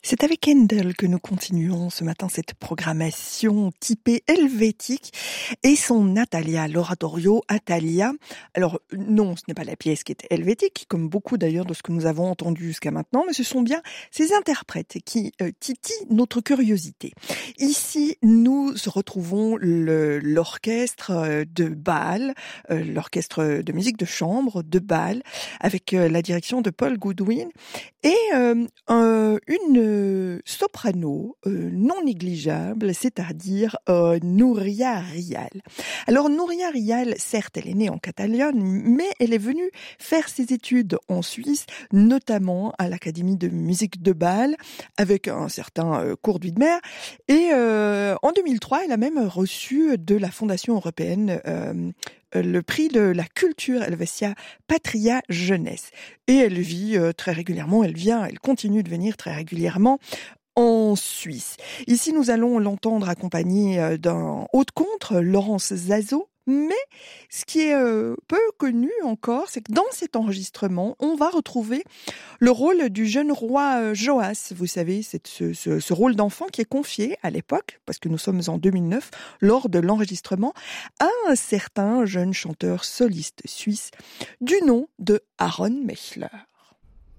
C'est avec Handel que nous continuons ce matin cette programmation typée helvétique et son Natalia, l'oratorio Atalia. Alors non, ce n'est pas la pièce qui est helvétique, comme beaucoup d'ailleurs de ce que nous avons entendu jusqu'à maintenant, mais ce sont bien ces interprètes qui titillent notre curiosité. Ici, nous retrouvons l'orchestre de Bâle, l'orchestre de musique de chambre de Bâle, avec la direction de Paul Goodwin et une soprano non négligeable, c'est-à-dire Núria Rial. Alors Núria Rial, certes, elle est née en Catalogne, mais elle est venue faire ses études en Suisse, notamment à l'Académie de musique de Bâle, avec un certain Kurt Widmer. Et en 2003, elle a même reçu de la Fondation européenne le prix de la culture Helvetia Patria Jeunesse. Et elle vit très régulièrement, elle continue de venir très régulièrement en Suisse. Ici, nous allons l'entendre accompagnée d'un haut-de-contre, Laurence Zazo. Mais ce qui est peu connu encore, c'est que dans cet enregistrement, on va retrouver le rôle du jeune roi Joas. Vous savez, c'est ce rôle d'enfant qui est confié à l'époque, parce que nous sommes en 2009, lors de l'enregistrement, à un certain jeune chanteur soliste suisse du nom de Aaron Mechler.